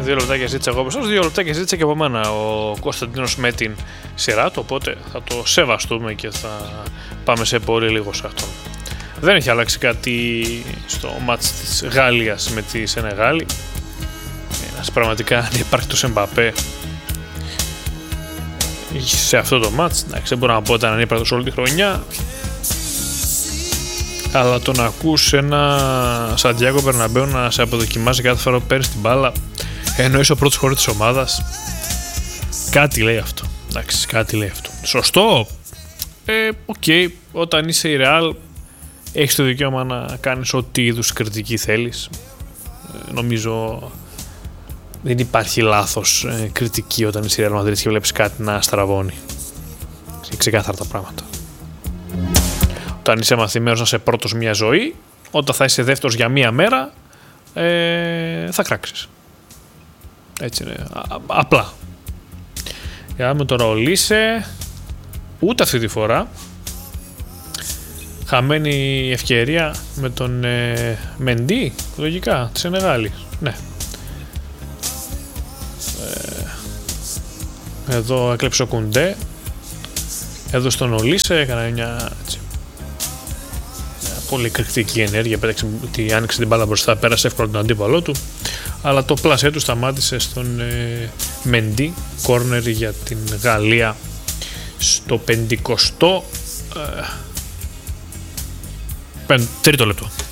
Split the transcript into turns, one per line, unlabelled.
2 λεπτάκια ζήτησα εγώ από εσάς, 2 λεπτάκια ζήτησα και από μένα ο Κωνσταντίνος με την σειρά του, οπότε θα το σεβαστούμε και θα πάμε σε πολύ λίγο σε αυτόν. Δεν έχει αλλάξει κάτι στο μάτς της Γαλλίας με τη Σενεγάλη. Ένας πραγματικά ανύπαρκτος Εμπαπέ σε αυτό το μάτς. Εντάξει, δεν μπορώ να πω ότι ήταν ανύπαρκτος όλη τη χρονιά, αλλά το να ακούς ένα Σαντιάγκο Μπερναμπέου να σε αποδοκιμάζει κάθε φορά που παίρνεις την μπάλα ενώ είσαι ο πρώτος χώρος της ομάδας, κάτι λέει αυτό. Εντάξει, κάτι λέει αυτό. Σωστό. Οκ, όταν είσαι η Real έχεις το δικαίωμα να κάνεις ό,τι είδους κριτική θέλεις. Νομίζω δεν υπάρχει λάθος κριτική όταν είσαι η Real Madrid και βλέπεις κάτι να στραβώνει. Ξεκάθαρα τα πράγματα. Όταν είσαι μαθημένος να είσαι πρώτος μια ζωή, όταν θα είσαι δεύτερος για μια μέρα, θα κράξεις. Έτσι είναι. Απλά. Για με τώρα ο Λίσε, ούτε αυτή τη φορά. Χαμένη ευκαιρία με τον Μεντί, λογικά, της Σενεγάλης. Ναι. Εδώ έκλεψε ο Κουντέ. Εδώ στον Ολίσε έκανε μια πολύ εκρηκτική ενέργεια. Πέταξε, άνοιξε την μπάλα μπροστά, πέρασε εύκολα τον αντίπαλό του. Αλλά το πλασέ του σταμάτησε στον Μεντί. Κόρνερ για την Γαλλία στο 53ο λεπτό.